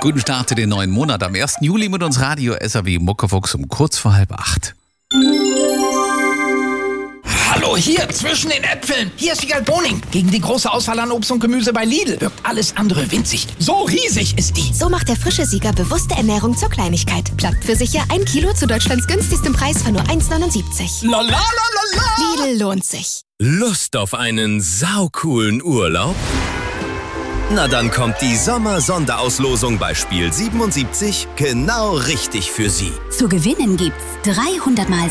Guten Start in den neuen Monat. Am 1. Juli mit uns Radio SAW Muckefuchs um kurz vor 7:30. Hallo, hier zwischen den Äpfeln. Hier ist Wiegald Boning. Gegen die große Auswahl an Obst und Gemüse bei Lidl wirkt alles andere winzig. So riesig ist die. So macht der frische Sieger bewusste Ernährung zur Kleinigkeit. Plagt für sicher 1 Kilo zu Deutschlands günstigstem Preis von nur 1,79. La la la la la. Lidl lohnt sich. Lust auf einen saucoolen Urlaub? Na dann kommt die Sommer-Sonderauslosung bei Spiel 77 genau richtig für Sie. Zu gewinnen gibt's 300 mal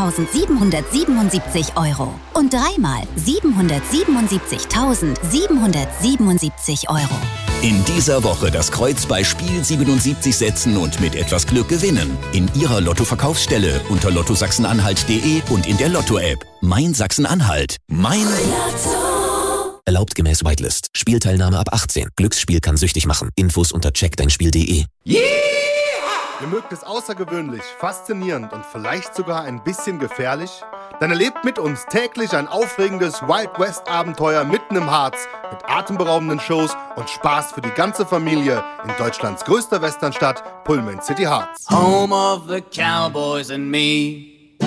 7.777 € und 3 mal 777.777 €. In dieser Woche das Kreuz bei Spiel 77 setzen und mit etwas Glück gewinnen. In Ihrer Lotto-Verkaufsstelle unter lottosachsen-anhalt.de und in der Lotto-App. Mein Sachsen-Anhalt. Mein Lotto. Erlaubt gemäß Whitelist. Spielteilnahme ab 18. Glücksspiel kann süchtig machen. Infos unter checkdeinspiel.de. Yeah! Ihr mögt es außergewöhnlich, faszinierend und vielleicht sogar ein bisschen gefährlich? Dann erlebt mit uns täglich ein aufregendes Wild West Abenteuer mitten im Harz mit atemberaubenden Shows und Spaß für die ganze Familie in Deutschlands größter Westernstadt, Pullman City Harz. Home of the Cowboys and me.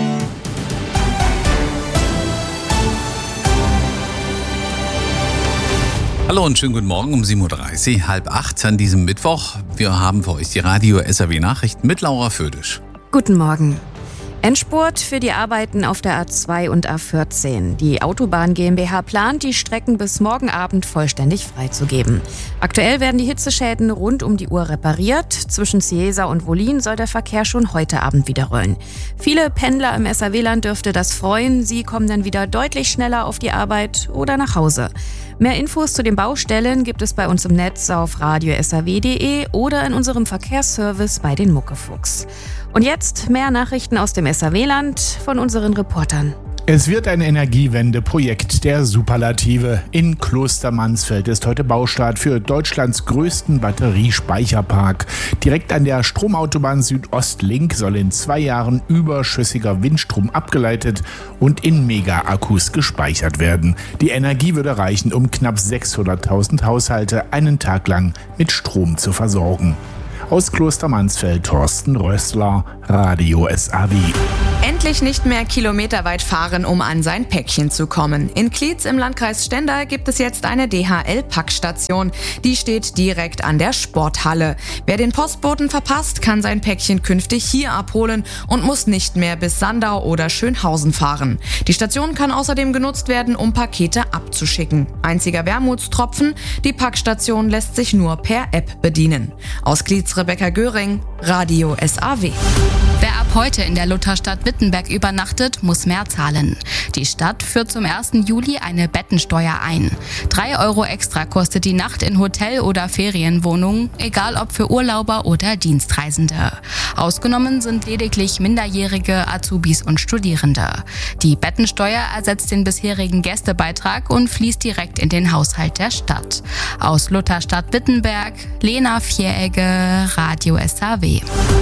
Hallo und schönen guten Morgen um 7:30 Uhr, 7:30 an diesem Mittwoch. Wir haben für euch die Radio SAW Nachrichten mit Laura Födisch. Guten Morgen. Endspurt für die Arbeiten auf der A2 und A14. Die Autobahn GmbH plant, die Strecken bis morgen Abend vollständig freizugeben. Aktuell werden die Hitzeschäden rund um die Uhr repariert. Zwischen Cieza und Wollin soll der Verkehr schon heute Abend wieder rollen. Viele Pendler im SAW-Land dürfte das freuen. Sie kommen dann wieder deutlich schneller auf die Arbeit oder nach Hause. Mehr Infos zu den Baustellen gibt es bei uns im Netz auf radiosaw.de oder in unserem Verkehrsservice bei den Muckefuchs. Und jetzt mehr Nachrichten aus dem SAW-Land von unseren Reportern. Es wird ein Energiewende-Projekt der Superlative. In Klostermansfeld ist heute Baustart für Deutschlands größten Batteriespeicherpark. Direkt an der Stromautobahn Südostlink soll in 2 Jahren überschüssiger Windstrom abgeleitet und in Mega-Akkus gespeichert werden. Die Energie würde reichen, um knapp 600.000 Haushalte einen Tag lang mit Strom zu versorgen. Aus Klostermansfeld, Thorsten Rössler, Radio SAW. Endlich nicht mehr kilometerweit fahren, um an sein Päckchen zu kommen. In Klietz im Landkreis Stendal gibt es jetzt eine DHL-Packstation. Die steht direkt an der Sporthalle. Wer den Postboten verpasst, kann sein Päckchen künftig hier abholen und muss nicht mehr bis Sandau oder Schönhausen fahren. Die Station kann außerdem genutzt werden, um Pakete abzuschicken. Einziger Wermutstropfen, die Packstation lässt sich nur per App bedienen. Aus Klietz Rebecca Göring, Radio SAW. Wer ab heute in der Lutherstadt Wittenberg übernachtet, muss mehr zahlen. Die Stadt führt zum 1. Juli eine Bettensteuer ein. 3 € extra kostet die Nacht in Hotel- oder Ferienwohnungen, egal ob für Urlauber oder Dienstreisende. Ausgenommen sind lediglich Minderjährige, Azubis und Studierende. Die Bettensteuer ersetzt den bisherigen Gästebeitrag und fließt direkt in den Haushalt der Stadt. Aus Lutherstadt Wittenberg, Lena Vieregge, Radio SAW.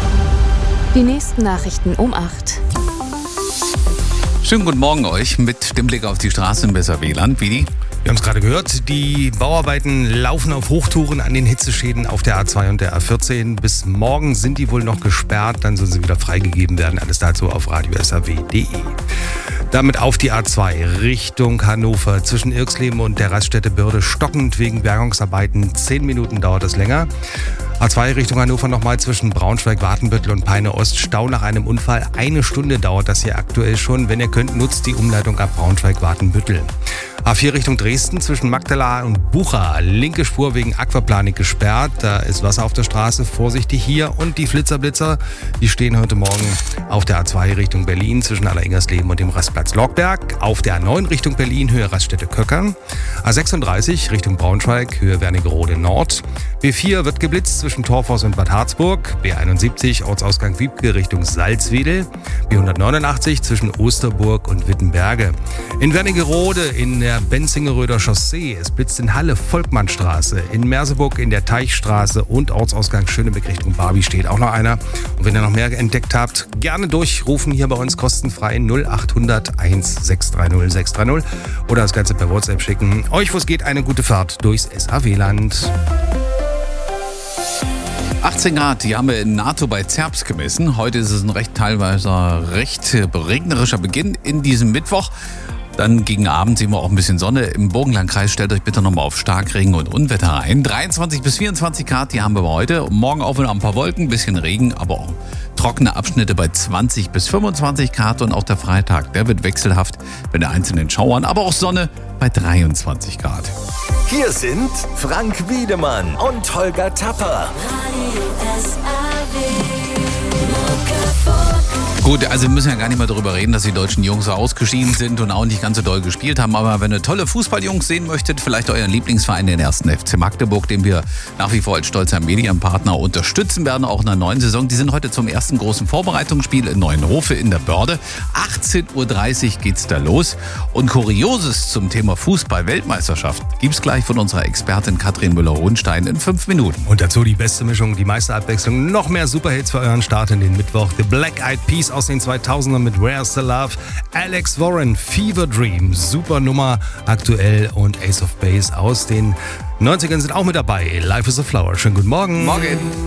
Die nächsten Nachrichten um 8. Schönen guten Morgen euch mit dem Blick auf die Straße im SAW-Land. Vidi? Wir haben es gerade gehört, die Bauarbeiten laufen auf Hochtouren an den Hitzeschäden auf der A2 und der A14. Bis morgen sind die wohl noch gesperrt, dann sollen sie wieder freigegeben werden. Alles dazu auf radiosaw.de. Damit auf die A2 Richtung Hannover. Zwischen Irxleben und der Raststätte Börde stockend wegen Bergungsarbeiten. 10 Minuten dauert es länger. A2 Richtung Hannover nochmal zwischen Braunschweig, Watenbüttel und Peine Ost. Stau nach einem Unfall. 1 Stunde dauert das hier aktuell schon. Wenn ihr könnt, nutzt die Umleitung ab Braunschweig-Watenbüttel. A4 Richtung Dresden zwischen Magdala und Bucha. Linke Spur wegen Aquaplanik gesperrt. Da ist Wasser auf der Straße. Vorsichtig hier. Und die Flitzer, die stehen heute Morgen auf der A2 Richtung Berlin zwischen Alleringers-Leben und dem Rastplatz Lockberg. Auf der A9 Richtung Berlin, Höhe Raststätte Köckern. A36 Richtung Braunschweig, Höhe Wernigerode Nord. B4 wird geblitzt zwischen Torfhaus und Bad Harzburg. B71 Ortsausgang Wiebke Richtung Salzwedel. B189 zwischen Osterburg und Wittenberge. In Wernigerode in der Benzingeröder Chaussee. Es blitzt in Halle Volkmannstraße. In Merseburg in der Teichstraße und Ortsausgang Schönebeck Richtung Barbie steht auch noch einer. Und wenn ihr noch mehr entdeckt habt, gerne durchrufen hier bei uns kostenfrei 0800 1630 630 oder das Ganze per WhatsApp schicken. Euch, wo es geht, eine gute Fahrt durchs SAW-Land. 18 Grad, die haben wir in NATO bei Zerbst gemessen. Heute ist es ein teilweise recht regnerischer Beginn in diesem Mittwoch. Dann gegen Abend sehen wir auch ein bisschen Sonne. Im Burgenlandkreis stellt euch bitte nochmal auf Starkregen und Unwetter ein. 23 bis 24 Grad, die haben wir heute. Morgen auch wieder ein paar Wolken, ein bisschen Regen, aber auch trockene Abschnitte bei 20 bis 25 Grad. Und auch der Freitag, der wird wechselhaft mit den einzelnen Schauern, aber auch Sonne bei 23 Grad. Hier sind Frank Wiedemann und Holger Tapper. Gut, also wir müssen ja gar nicht mehr darüber reden, dass die deutschen Jungs ausgeschieden sind und auch nicht ganz so doll gespielt haben. Aber wenn ihr tolle Fußballjungs sehen möchtet, vielleicht euren Lieblingsverein, den 1. FC Magdeburg, den wir nach wie vor als stolzer Medienpartner unterstützen werden, auch in der neuen Saison. Die sind heute zum ersten großen Vorbereitungsspiel in Neuenhofe in der Börde. 18:30 Uhr geht's da los. Und Kurioses zum Thema Fußball-Weltmeisterschaft gibt's gleich von unserer Expertin Katrin Müller-Hohenstein in 5 Minuten. Und dazu die beste Mischung, die meiste Abwechslung, noch mehr Superhits für euren Start in den Mittwoch. The Black Eyed Peas aus den 2000ern mit Where's the Love, Alex Warren, Fever Dream, super Nummer aktuell, und Ace of Base aus den 90ern sind auch mit dabei. Life is a Flower. Schönen guten Morgen. Morgen.